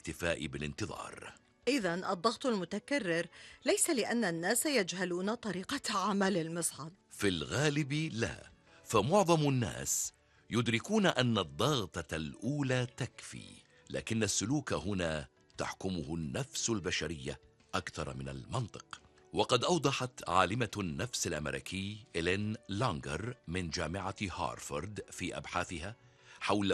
الاكتفاء بالانتظار. إذن الضغط المتكرر ليس لأن الناس يجهلون طريقة عمل المصعد. في الغالب لا، فمعظم الناس يدركون أن الضغطة الأولى تكفي، لكن السلوك هنا تحكمه النفس البشرية أكثر من المنطق. وقد أوضحت عالمة النفس الأمريكي إلين لانجر من جامعة هارفارد في أبحاثها حول